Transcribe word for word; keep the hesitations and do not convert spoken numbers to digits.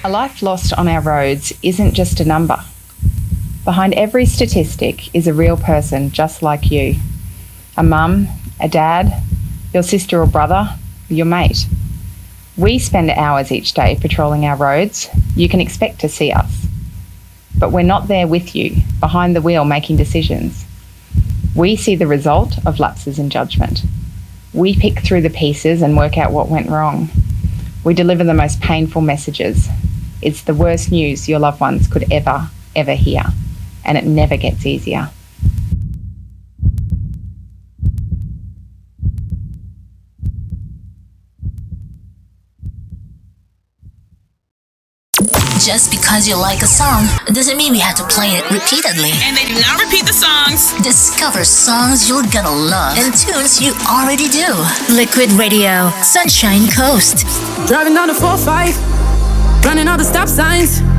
A life lost on our roads isn't just a number. Behind every statistic is a real person just like you. A mum, a dad, your sister or brother, your mate. We spend hours each day patrolling our roads. You can expect to see us. But we're not there with you, behind the wheel making decisions. We see the result of lapses in judgment. We pick through the pieces and work out what went wrong. We deliver the most painful messages. It's the worst news your loved ones could ever, ever hear. And it never gets easier. Just because you like a song doesn't mean we have to play it repeatedly. And they do not repeat the songs. Discover songs you're gonna love and tunes you already do. Liquid Radio, Sunshine Coast. Driving down the four five, running all the stop signs.